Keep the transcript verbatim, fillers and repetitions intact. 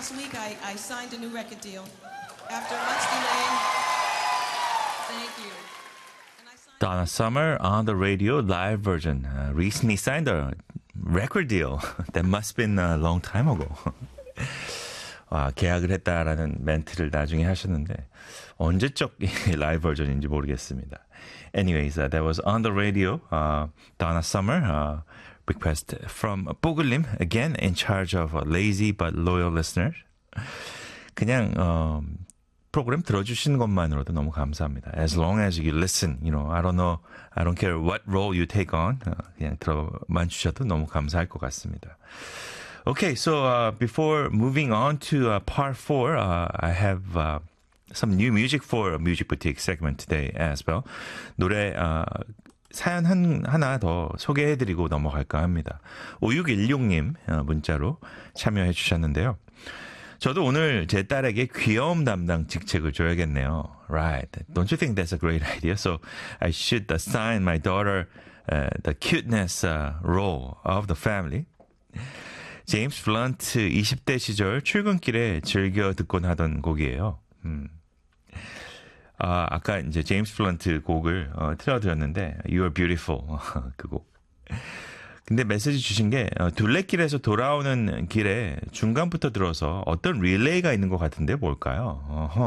last week I, I signed a new record deal. After a month's delay, thank you. And I signed Donna Summer on the radio live version. Uh, recently signed a record deal. That must have been a long time ago. 와, 계약을 했다라는 멘트를 나중에 하셨는데 언제적 라이브 버전인지 모르겠습니다. Anyways, uh, that was on the radio. Uh, Donna Summer. Uh, request from 뽀글님, again in charge of uh, lazy but loyal listeners. 그냥 어, 프로그램 들어주시는 것만으로도 너무 감사합니다. As long as you listen, you know, I don't know, I don't care what role you take on. 어, 그냥 들어만 주셔도 너무 감사할 것 같습니다. Okay, so uh, before moving on to uh, part four, uh, I have uh, some new music for a Music Boutique segment today as well. 노래 uh, 사연 한, 하나 더 소개해드리고 넘어갈까 합니다. 오육일육님 문자로 참여해 주셨는데요. 저도 오늘 제 딸에게 귀여움 담당 직책을 줘야겠네요. Right. Don't you think that's a great idea? So I should assign my daughter uh, the cuteness uh, role of the family. 제임스 블런트 이십 대 시절 출근길에 즐겨 듣곤 하던 곡이에요. 음. 아, 아까 이제 제임스 블런트 곡을 어, 틀어드렸는데 You are beautiful 그 곡. 근데 메시지 주신 게 어, 둘레길에서 돌아오는 길에 중간부터 들어서 어떤 릴레이가 있는 것 같은데 뭘까요? 어허.